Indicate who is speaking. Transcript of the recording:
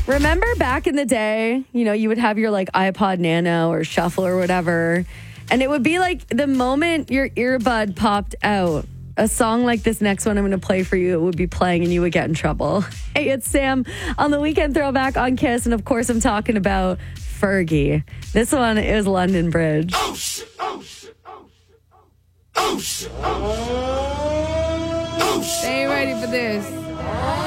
Speaker 1: Remember back in the day, you would have your like iPod Nano or Shuffle or whatever, and it would be like the moment your earbud popped out, a song like this next one I'm going to play for you, it would be playing and you would get in trouble. Hey, it's Sam on the Weekend Throwback on Kiss, and of course I'm talking about Fergie. This one is London Bridge.
Speaker 2: Oh, shit, oh, shit, oh, shit, oh, shit, oh, shit, oh, shit.
Speaker 3: They ain't ready for this.